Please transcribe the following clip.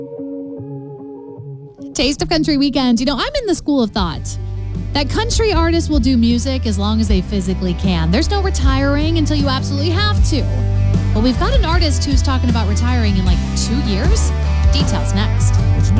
Taste of Country Weekend. You know, I'm in the school of thought that country artists will do music as long as they physically can. There's no retiring until you absolutely have to. But we've got an artist who's talking about retiring in like 2 years. Details next.